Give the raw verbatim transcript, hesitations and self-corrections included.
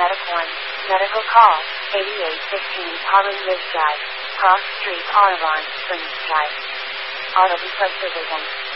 Medical one. Medical call, eighty-eight fifteen Holland Ridge Drive, Cross Street, Audubon Springs Drive. Auto Subdivision.